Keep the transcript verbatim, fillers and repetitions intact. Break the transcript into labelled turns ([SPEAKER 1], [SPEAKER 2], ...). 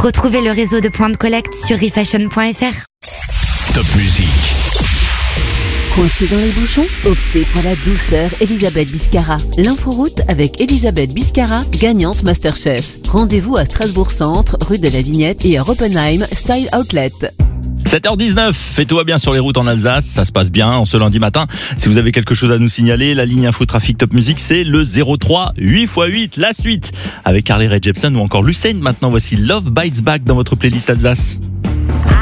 [SPEAKER 1] Retrouvez le réseau de points de collecte sur refashion point f r.
[SPEAKER 2] Top Musique.
[SPEAKER 3] Coincé dans les bouchons? Optez pour la douceur Elisabeth Biscara. L'inforoute avec Elisabeth Biscara, gagnante Masterchef. Rendez-vous à Strasbourg Centre, rue de la Vignette et à Oppenheim Style Outlet.
[SPEAKER 4] sept heures dix-neuf, fais-toi bien sur les routes en Alsace, ça se passe bien en ce lundi matin. Si vous avez quelque chose à nous signaler, la ligne info trafic Top Musique, c'est le zéro trois huit fois huit, la suite avec Carly Rae Jepsen ou encore Lucene. Maintenant, voici Love Bites Back dans votre playlist Alsace.